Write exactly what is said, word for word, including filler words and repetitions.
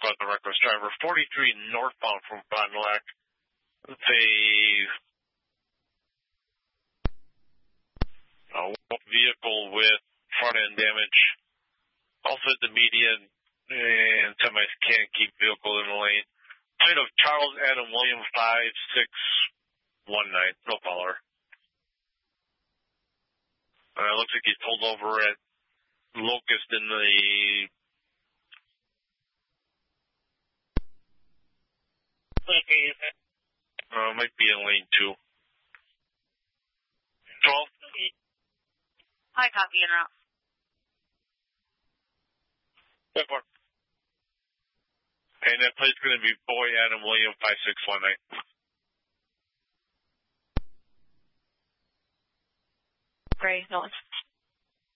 about the reckless driver. forty-three northbound from Fond du Lac. A uh, vehicle with front end damage. Also at the median, and semis can't keep vehicle in the lane. Plate of Charles Adam William five six one nine, no caller. Uh, looks like he's pulled over at Locust in the uh, might be in lane two. twelve. Hi, copy en route. And that plate's going to be Boy Adam William five six one nine. Gray, no, it's